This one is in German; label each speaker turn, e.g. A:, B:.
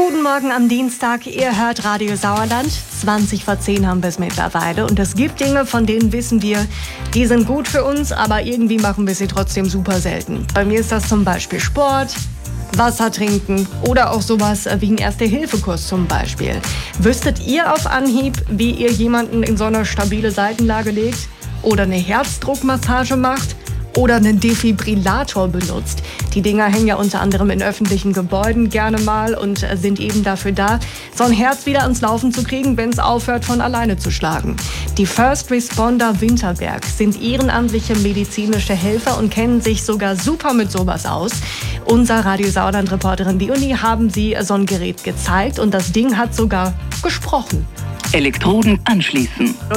A: Guten Morgen am Dienstag, ihr hört Radio Sauerland. 20:10 haben wir es mittlerweile und es gibt Dinge, von denen wissen wir, die sind gut für uns, aber irgendwie machen wir sie trotzdem super selten. Bei mir ist das zum Beispiel Sport, Wasser trinken oder auch sowas wie ein Erste-Hilfe-Kurs zum Beispiel. Wüsstet ihr auf Anhieb, wie ihr jemanden in so eine stabile Seitenlage legt oder eine Herzdruckmassage macht? Oder einen Defibrillator benutzt. Die Dinger hängen ja unter anderem in öffentlichen Gebäuden gerne mal und sind eben dafür da, so ein Herz wieder ans Laufen zu kriegen, wenn es aufhört von alleine zu schlagen. Die First Responder Winterberg sind ehrenamtliche medizinische Helfer und kennen sich sogar super mit sowas aus. Unser Radio Sauerland-Reporterin Leonie haben sie so ein Gerät gezeigt und das Ding hat sogar gesprochen.
B: Elektroden anschließen.